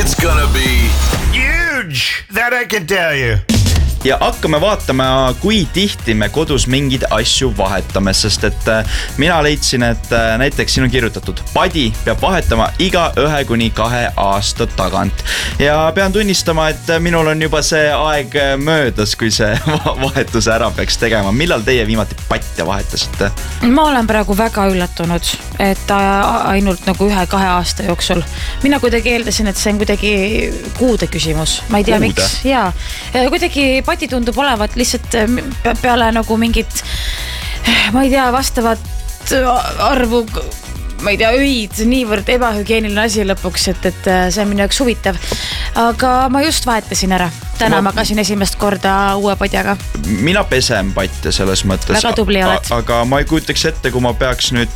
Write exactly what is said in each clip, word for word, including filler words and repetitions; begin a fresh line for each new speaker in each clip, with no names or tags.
It's gonna be huge, that I can tell you.
Ja hakkame vaatama, kui tihti me kodus mingeid asju vahetame, sest et mina leidsin, et näiteks siin on kirjutatud, padi peab vahetama iga ühe kuni kahe aasta tagant. Ja pean tunnistama, et minul on juba see aeg möödas, kui see vahetuse ära peaks tegema. Millal teie viimati patja vahetasite?
Ma olen praegu väga üllatunud, et ainult nagu ühe-kahe aasta jooksul. Mina kuidagi eeldasin, et see on kuidagi kuude küsimus. Ma ei tea, kuude? Miks. Jaa, kuidagi pati tundub olevat lihtsalt peale nagu mingit, ma ei tea, vastavat arvu, ma ei tea, öid, niivõrd ebahügieeniline asi lõpuks, et, et see on minu jaoks huvitav. Aga ma just vahetasin ära. Täna ma magasin esimest korda uue padjaga.
Mina pesen patja selles mõttes.
Väga tubli oled.
Aga ma ei kujutaks ette, kui ma peaks nüüd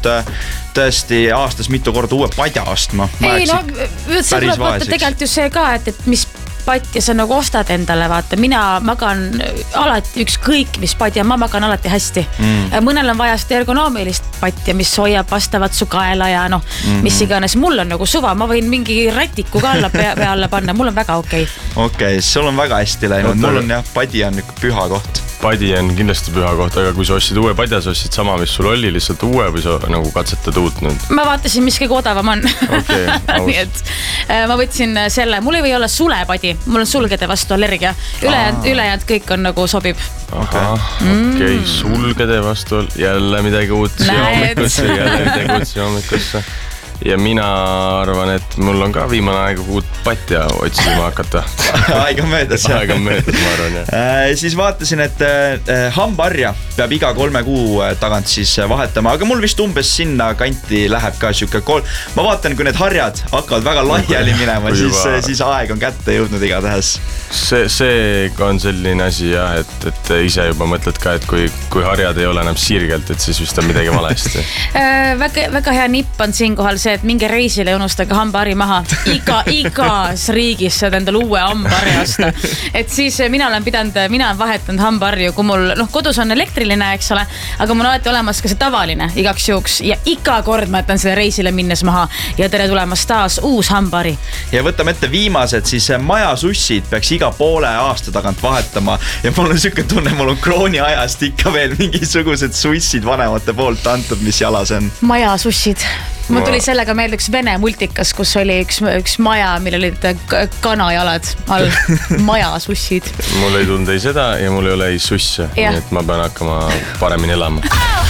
tõesti aastas mitu korda uue padja astma.
Ei, no, see tuleb vaata tegelikult ju see ka, et, et mis patja sa nagu ostad endale, vaata. Mina magan alati ükskõik, mis patja, ma magan alati hästi. Mm. Mõnel on vaja seda ergonoomilist patja, mis hoiab vastavat su kaela ja noh, mm-hmm. mis iganes. Mul on nagu suva, ma võin mingi rätiku ka alla pea, peale panna, mul on väga okei.
Okay. Okei, okay, sul on väga hästi läinud. Mul on jah, padi on üks püha koht.
Padi on kindlasti püha koht, aga kui sa ostsid uue padja, sa ostsid sama, mis sul oli, lihtsalt uue või sa nagu katsetad uut nüüd?
Ma vaatasin, mis kõige odavam on.
Okay,
nii et ma võtsin selle, mul ei või olla sulepadi, mul on sulgede vastu allergia. Ülejäänud, ülejäänud kõik on nagu sobib.
Aha, okei, okay. mm. sulgede vastu jälle midagi uut siia hommikusse, jälle midagi uut siia hommikusse. Ja mina arvan, et mul on ka viimane aega uut patja otsima hakata.
Aega möödas.
Aega möödas, ma arvan, jah.
Äh, siis vaatasin, et äh, hambarja peab iga kolme kuu tagant siis vahetama, aga mul vist umbes sinna kanti läheb ka siuke kolm. Ma vaatan, kui need harjad hakkavad väga laiali minema, siis, siis aeg on kätte jõudnud igatähes.
See, see on selline asi, jah, et, et ise juba mõtled ka, et kui, kui harjad ei ole enam sirgelt, et siis vist on midagi valesti.
äh, väga, väga hea nipp on siin kohal see, et minge reisile ja unustage hambahari maha. Iga, igas riigis saad endal uue hambahari osta. Et siis mina olen pidanud, mina olen vahetanud hambaharju, kui mul, noh, kodus on elektriline, eks ole, aga mul on alati olemas ka see tavaline igaks juuks ja iga kord ma jätan selle reisile minnes maha ja tere tulemast taas uus hambahari.
Ja võtame ette viimased, siis majasussid peaks iga poole aasta tagant vahetama ja mul on siuke tunne, mul on krooni ajast ikka veel mingisugused sussid vanemate poolt antud, mis jalas on.
Majasussid. Mul tuli sellega meelde üks vene multikas, kus oli üks, üks maja, millel olid kanajalad all. Majasussid.
Mul ei tunde ei seda ja mul ei ole ei susse, nii et ma pean hakkama paremini elama.